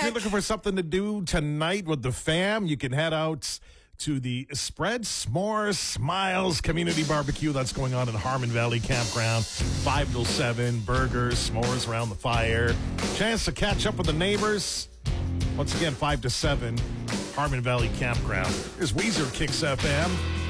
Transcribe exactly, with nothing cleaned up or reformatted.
you're looking for something to do tonight with the fam, you can head out to the Spread S'mores Smiles Community Barbecue that's going on in Harmon Valley Campground. five till seven, burgers, s'mores around the fire. Chance to catch up with the neighbors. Once again, five to seven, Harmon Valley Campground. Here's Weezer, Kicks F M.